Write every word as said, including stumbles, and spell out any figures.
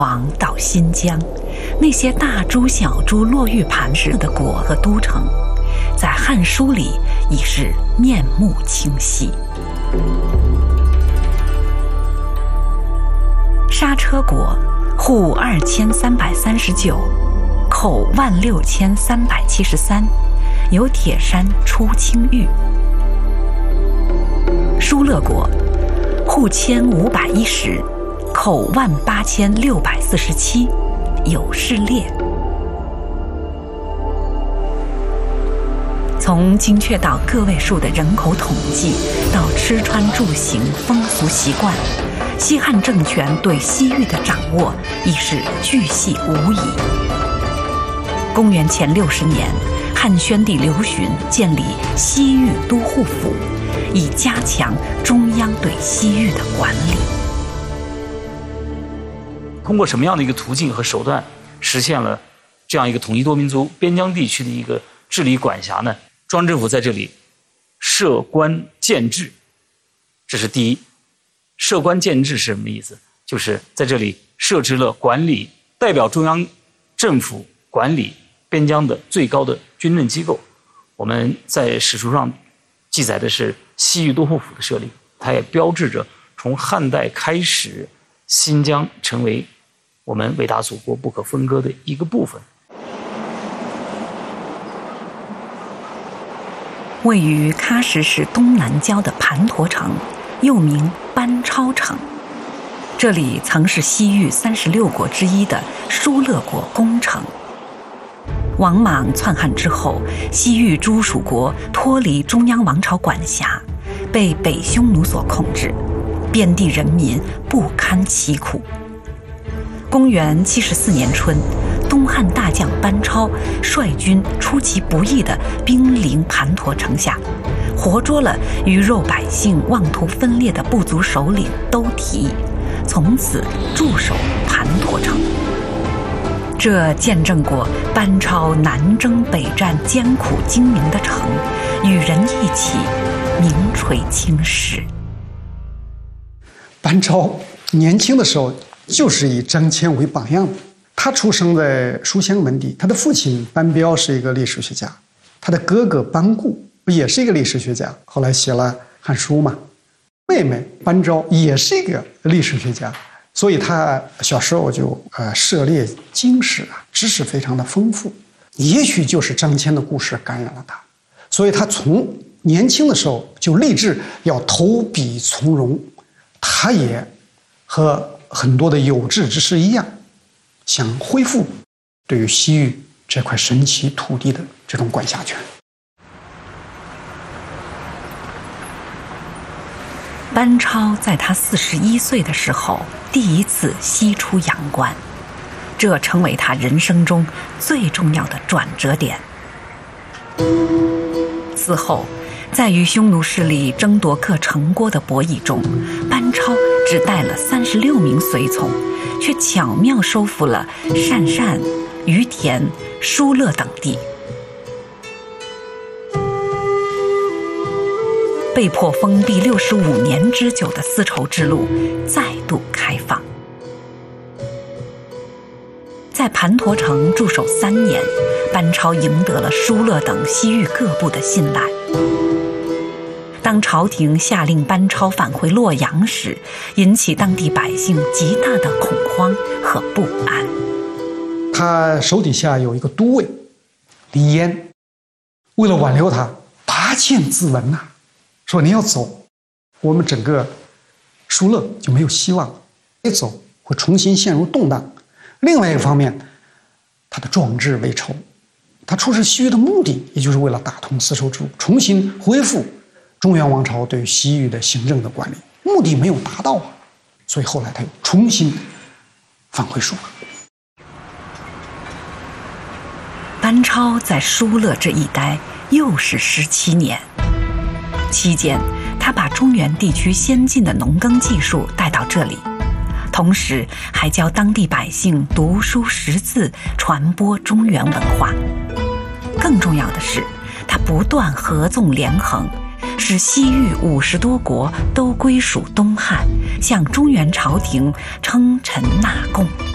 王到新疆，那些大珠小珠落玉盘式的国和都城，在《汉书》里已是面目清晰。刹车国户二千三百三十九，口万六千三百七十三，有铁山出青玉。疏勒国户千五百一十，口万八千六百四十七，有士列。从精确到个位数的人口统计，到吃穿住行风俗习惯，西汉政权对西域的掌握已是巨细无遗。公元前六十年，汉宣帝刘询建立西域都护府，以加强中央对西域的管理。 通过什么样的一个途径和手段，实现了这样一个统一多民族边疆地区的一个治理管辖呢？中央政府在这里设官建制，这是第一。设官建制是什么意思？就是在这里设置了管理代表中央政府管理边疆的最高的军政机构。我们在史书上记载的是西域都护府的设立，它也标志着从汉代开始，新疆成为我们伟大祖国不可分割的一个部分。 位于喀什市东南郊的盘陀城，又名班超城，这里曾是西域三十六国之一的疏勒国公城。王莽篡汉之后，西域诸属国脱离中央王朝管辖，被北匈奴所控制，遍地人民不堪其苦。公元七十四年春，东汉大将班超率军出其不意地兵临盘陀城下，活捉了鱼肉百姓妄图分裂的部族首领都提，从此驻守盘陀城。这见证过班超南征北战艰苦精明的城，与人一起名垂青史。 班超年轻的时候就是以张骞为榜样的。他出生在书香门第，他的父亲班彪是一个历史学家，他的哥哥班固也是一个历史学家，后来写了《汉书》嘛。妹妹班昭也是一个历史学家，所以他小时候就呃涉猎经史啊，知识非常的丰富。也许就是张骞的故事感染了他，所以他从年轻的时候就立志要投笔从戎。他也和很多的有志之士一样，想恢复对于西域这块神奇土地的这种管辖权。 班超在他四十一岁的时候，第一次西出阳关，这成为他人生中最重要的转折点。此后，在与匈奴势力争夺各城郭的博弈中，班超只带了三十六名随从，却巧妙收复了鄯善、于田、疏勒等地。被迫封闭六十五年之久的丝绸之路再度开放。在盘陀城驻守三年，班超赢得了疏勒等西域各部的信赖。当朝廷下令班超返回洛阳时，引起当地百姓极大的恐慌和不安。 他手底下有一个都尉李嫣，为了挽留他，拔剑自刎呐、啊，说你要走，我们整个疏勒就没有希望了，一走会重新陷入动荡。另外一个方面，他的壮志未酬，他出使西域的目的也就是为了打通丝绸之路，重新恢复中原王朝对西域的行政的管理，目的没有达到啊，所以后来他又重新返回疏勒。 班超在疏勒这一待又是十七年，期间他把中原地区先进的农耕技术带到这里，同时还教当地百姓读书识字，传播中原文化。更重要的是，他不断合纵连横，使西域五十多国都归属东汉，向中原朝廷称臣纳贡。